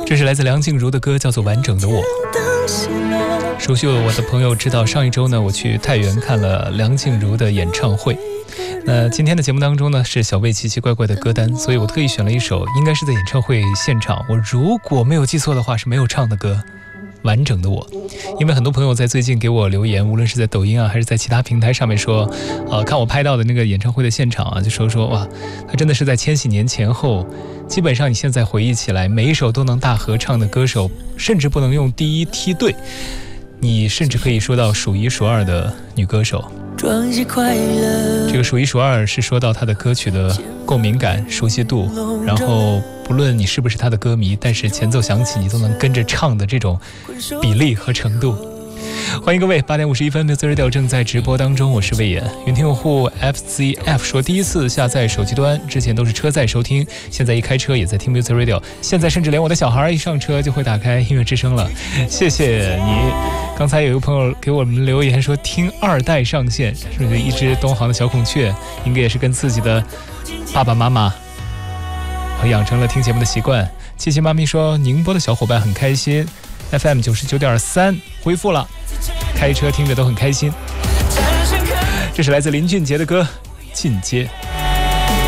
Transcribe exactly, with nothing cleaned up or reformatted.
这是来自梁静茹的歌，叫做《完整的我》。熟悉我的朋友知道，上一周呢，我去太原看了梁静茹的演唱会。那今天的节目当中呢，是小魏奇奇怪怪的歌单，所以我特意选了一首应该是在演唱会现场，我如果没有记错的话是没有唱的歌，完整的我。因为很多朋友在最近给我留言，无论是在抖音啊还是在其他平台上面说呃，看我拍到的那个演唱会的现场啊，就说说哇，他真的是在千禧年前后，基本上你现在回忆起来每一首都能大合唱的歌手，甚至不能用第一梯队，你甚至可以说到数一数二的女歌手。这个数一数二是说到她的歌曲的共鸣感、熟悉度，然后不论你是不是她的歌迷，但是前奏响起你都能跟着唱的这种比例和程度。欢迎各位，八点五十一分 Music Radio 正在直播当中，我是魏岩。云听用户 F Z F 说，第一次下载手机端，之前都是车载收听，现在一开车也在听 Music Radio， 现在甚至连我的小孩一上车就会打开音乐之声了。谢谢你。刚才有一个朋友给我们留言说，听二代上线，是不是一只东航的小孔雀，应该也是跟自己的爸爸妈妈和养成了听节目的习惯。七七妈咪说，宁波的小伙伴很开心， F M 九十九点三 恢复了，开车听着都很开心。这是来自林俊杰的歌《进阶》。